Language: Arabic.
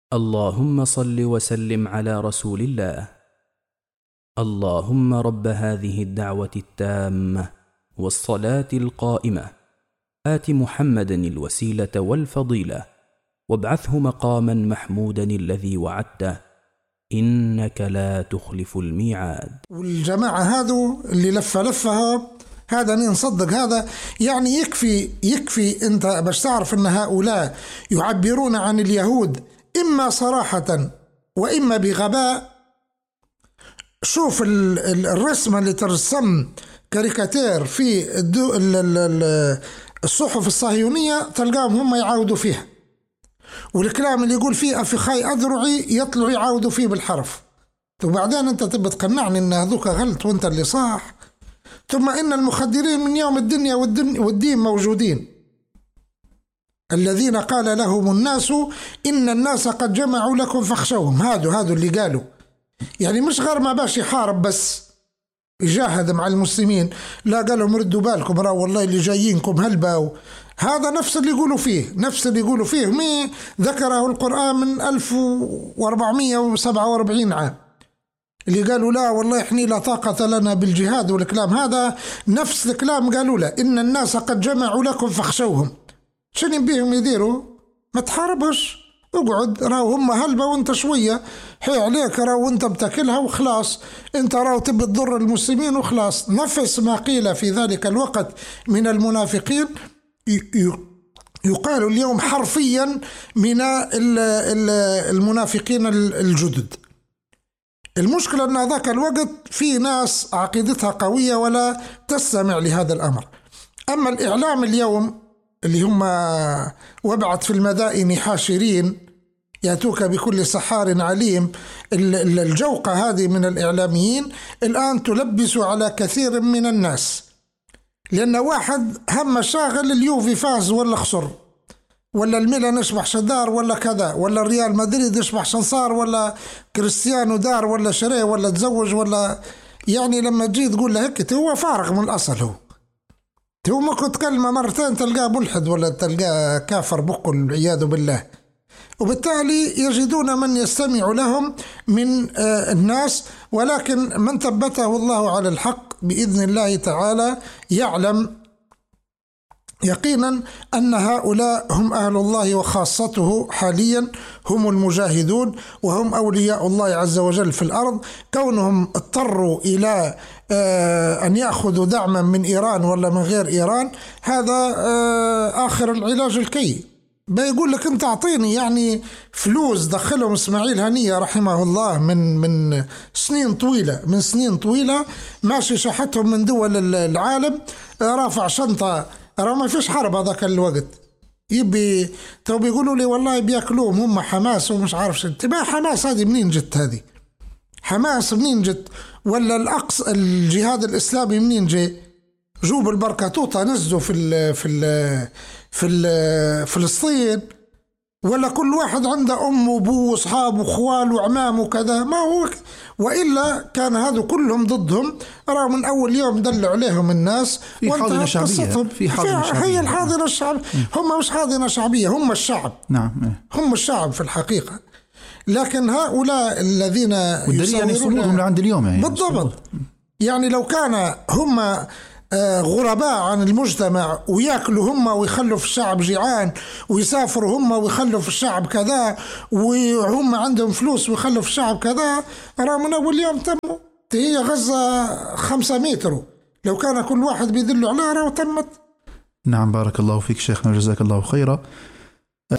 اللهم صل وسلم على رسول الله. اللهم رب هذه الدعوة التامة والصلاة القائمة آت محمدا الوسيلة والفضيلة وابعثه مقاما محمودا الذي وعدته إنك لا تخلف الميعاد. والجماعة هذو اللي لفها هذا نصدق هذا، يعني يكفي أنت باش تعرف أن هؤلاء يعبرون عن اليهود إما صراحة وإما بغباء. شوف الرسمة اللي ترسم كاريكاتير في الصحف الصهيونية تلقاهم هم يعاودوا فيها، والكلام اللي يقول فيه أفخاي أذرعي يطلعوا يعاودوا فيه بالحرف. وبعدين أنت تبي تقنعني أن هذوك غلط وأنت اللي صح. ثم إن المخدرين من يوم الدنيا والدين موجودين، الذين قال لهم الناس إن الناس قد جمعوا لكم فاخشوهم. هادو اللي قالوا، يعني مش غير ما باش يحارب بس يجاهد مع المسلمين، لا قالوا مردوا بالكم راه والله اللي جايينكم هلباو. هذا نفس اللي يقولوا فيه مي ذكره القرآن من 1447 عام، اللي قالوا لا والله احنا لا طاقة لنا بالجهاد. والكلام هذا نفس الكلام قالوا له إن الناس قد جمعوا لكم فاخشوهم. شنو بيهم يديروا؟ ما تحاربش، اقعد راو هم هلبة وانت شوية حي عليك راو وانت بتاكلها وخلاص. انت راو تبي تضر المسلمين وخلاص. نفس ما قيل في ذلك الوقت من المنافقين يقال اليوم حرفيا من المنافقين الجدد. المشكلة أن ذاك الوقت في ناس عقيدتها قوية ولا تستمع لهذا الأمر. أما الإعلام اليوم اللي هم وبعت في المدائن حاشرين يأتوك بكل سحار عليم، الجوقة هذه من الإعلاميين الآن تلبس على كثير من الناس، لأن واحد هم شاغل اليوفي فاز ولا خسر، ولا الميلان يشبح شدار ولا كذا، ولا الريال مدريد يشبح شنصار، ولا كريستيانو دار ولا شريه ولا تزوج ولا. يعني لما تجي تقول له هيك هو فارغ من الأصل. هو ما كنت كلمة مرتين تلقاه ملحد ولا تلقاه كافر بقل والعياذ بالله. وبالتالي يجدون من يستمع لهم من الناس، ولكن من ثبته الله على الحق بإذن الله تعالى يعلم يقينا أن هؤلاء هم أهل الله وخاصته حاليا، هم المجاهدون وهم أولياء الله عز وجل في الأرض. كونهم اضطروا إلى أن يأخذوا دعما من إيران ولا من غير إيران، هذا آخر العلاج الكي. بيقول لك أنت أعطيني يعني فلوس دخلهم إسماعيل هنية رحمه الله من سنين طويلة ماشي شحتهم من دول العالم، رافع شنطة، راه ما فيش حرب هذاك الوقت. يبي تو بيقولوا لي والله بياكلوهم هم حماس ومش عارف شو. تبع حماس هذه منين جت؟ هذه حماس منين جت؟ ولا الأقصى الجهاد الإسلامي منين جاي؟ جوب البركاتوطة نزلوا في فلسطين، ولا كل واحد عنده أم وأبوه وأصحاب وأخوال وعمام وكذا؟ ما هو وإلا كان هذا كلهم ضدهم. راه من أول يوم دلوا عليهم الناس في حاضنة شعبية. هي الحاضنة الشعبية. هم مش حاضنة شعبية، هم الشعب. نعم هم الشعب في الحقيقة. لكن هؤلاء الذين يعني صمودهم لعند اليوم يعني بالضبط. يعني لو كان هم غرباء عن المجتمع ويأكلوا هم ويخلوا في الشعب جيعان، ويسافروا هم ويخلوا في الشعب كذا، وهم عندهم فلوس ويخلوا في الشعب كذا، راه من أول يوم تموا. هي غزة 5 متر، لو كان كل واحد بيدلوا عليها راه تمت. نعم، بارك الله فيك شيخنا وجزاك الله خيرا.